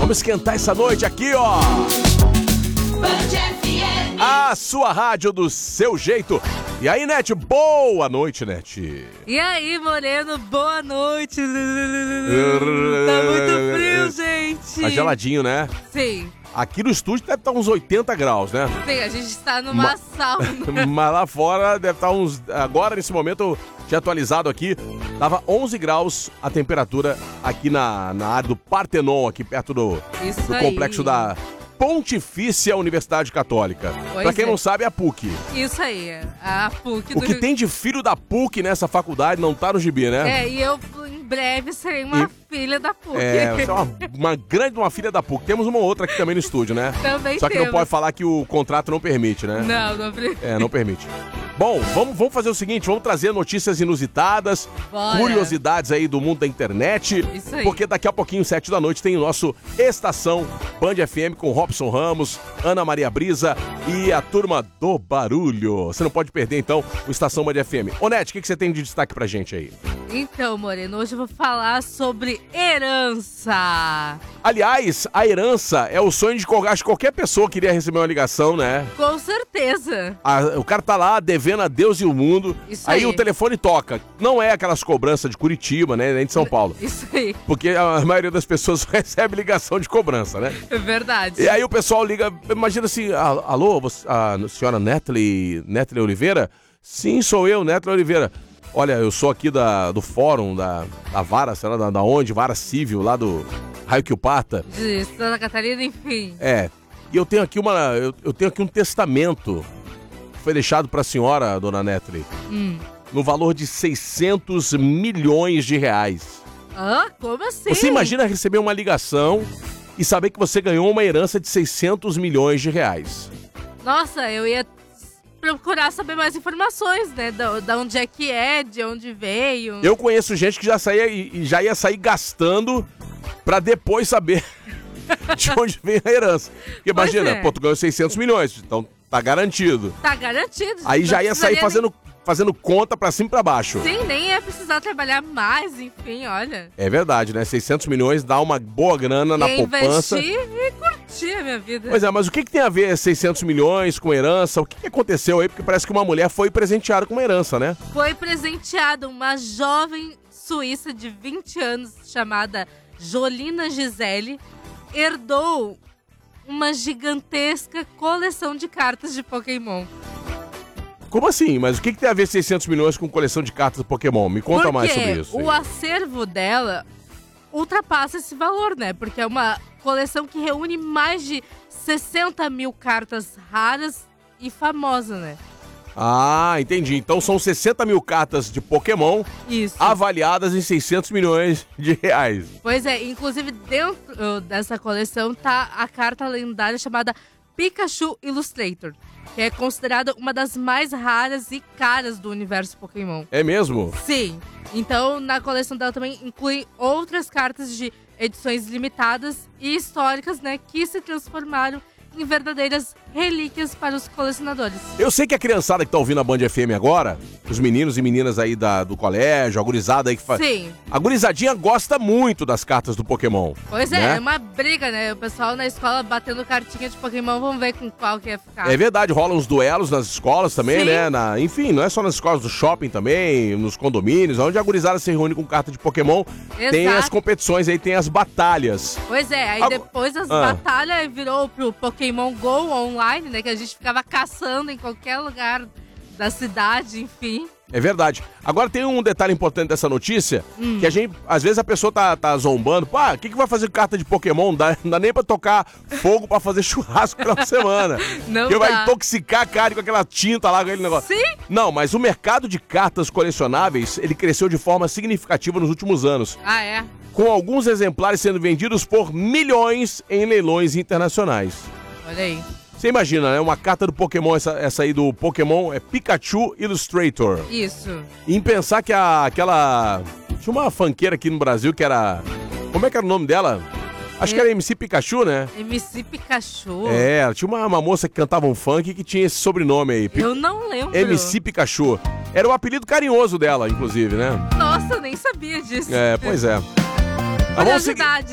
Vamos esquentar essa noite aqui, ó. A sua rádio do seu jeito. E aí, Net? Boa noite, Net. E aí, Moreno? Boa noite. Tá muito frio, gente. Tá geladinho, né? Sim. Aqui no estúdio deve estar uns 80 graus, né? Sim, a gente está numa sauna. Mas lá fora deve estar uns... Agora, nesse momento, eu tinha atualizado aqui. Tava 11 graus a temperatura aqui na área do Partenon, aqui perto do complexo da Pontifícia Universidade Católica. Pra quem não sabe, é a PUC. Isso aí, a PUC. O que tem de filho da PUC nessa faculdade não tá no gibi, né? E eu em breve serei uma filha da PUC. Você é uma grande filha da PUC. Temos uma outra aqui também no estúdio, né? Também Só que temos. não pode falar que o contrato não permite, né? Não permite. Não permite. Bom, vamos fazer o seguinte, vamos trazer notícias inusitadas, curiosidades aí do mundo da internet. Isso aí. Porque daqui a pouquinho, 7 da noite, tem o nosso Estação Band FM com Robson Ramos, Ana Maria Brisa e a turma do Barulho. Você não pode perder, então, o Estação Band FM. Ô, Net, o que você tem de destaque pra gente aí? Então, Moreno, hoje eu vou falar sobre herança. Aliás, a herança é o sonho de qualquer pessoa que queria receber uma ligação, né? Com certeza. O cara tá lá devendo a Deus e o mundo. Isso aí. O telefone toca. Não é aquelas cobranças de Curitiba, né? Nem de São Paulo. Isso aí. Porque a maioria das pessoas recebe ligação de cobrança, né? É verdade. E aí o pessoal liga, imagina assim, alô, a senhora Netli Oliveira? Sim, sou eu, Netli Oliveira. Olha, eu sou aqui do fórum, da vara, sei lá, da onde? Vara Civil, lá do Raio que o Parta. De Santa Catarina, enfim. E eu tenho aqui um testamento que foi deixado pra senhora, dona Netli, no valor de 600 milhões de reais. Como assim? Você imagina receber uma ligação e saber que você ganhou uma herança de 600 milhões de reais. Nossa, eu ia procurar saber mais informações, né? Da onde é que é, de onde veio. Eu conheço gente que já ia sair gastando pra depois saber de onde vem a herança. Porque imagina, tu ganhou 600 milhões, então tá garantido. Tá garantido. Aí já ia sair fazendo conta pra cima e pra baixo. Sim, nem ia precisar trabalhar mais, enfim, olha. É verdade, né? 600 milhões dá uma boa grana na poupança. Investir e curtir a minha vida. Pois é, mas o que tem a ver 600 milhões com herança? O que aconteceu aí? Porque parece que uma mulher foi presenteada com uma herança, né? Foi presenteada uma jovem suíça de 20 anos chamada Jolina Gisele, herdou uma gigantesca coleção de cartas de Pokémon. Como assim? Mas o que tem a ver 600 milhões com coleção de cartas do Pokémon? Me conta mais sobre isso. Porque o acervo dela ultrapassa esse valor, né? Porque é uma coleção que reúne mais de 60 mil cartas raras e famosas, né? Entendi. Então são 60 mil cartas de Pokémon avaliadas em 600 milhões de reais. Pois é, inclusive dentro dessa coleção tá a carta lendária chamada Pikachu Illustrator, que é considerada uma das mais raras e caras do universo Pokémon. É mesmo? Sim. Então, na coleção dela também inclui outras cartas de edições limitadas e históricas, né, que se transformaram em verdadeiras relíquias para os colecionadores. Eu sei que a criançada que tá ouvindo a Band FM agora, os meninos e meninas aí do colégio, a gurizada aí que faz... Sim. A gurizadinha gosta muito das cartas do Pokémon. Pois é, né? É uma briga, né? O pessoal na escola batendo cartinha de Pokémon, vamos ver com qual que ia ficar. É verdade, rolam uns duelos nas escolas também, Sim. né? Enfim, não é só nas escolas do shopping também, nos condomínios, onde a gurizada se reúne com carta de Pokémon. Exato. Tem as competições aí, tem as batalhas. Pois é, aí depois as batalhas virou pro Pokémon GO online, né? Que a gente ficava caçando em qualquer lugar da cidade, enfim. É verdade. Agora tem um detalhe importante dessa notícia, que a gente, às vezes a pessoa tá zombando, o que vai fazer com carta de Pokémon? Não dá nem pra tocar fogo pra fazer churrasco pela semana. Não Porque dá. vai intoxicar a cara com aquela tinta lá, com aquele negócio. Sim. Não, mas o mercado de cartas colecionáveis, ele cresceu de forma significativa nos últimos anos. É? Com alguns exemplares sendo vendidos por milhões em leilões internacionais. Olha aí. Você imagina, né? Uma carta do Pokémon, essa aí do Pokémon é Pikachu Illustrator. Isso. E em pensar que aquela... Tinha uma funkeira aqui no Brasil que era... Como é que era o nome dela? Acho que era MC Pikachu, né? MC Pikachu? Tinha uma moça que cantava um funk que tinha esse sobrenome aí. Eu não lembro. MC Pikachu. Era o apelido carinhoso dela, inclusive, né? Nossa, eu nem sabia disso. Pois é. Curiosidade.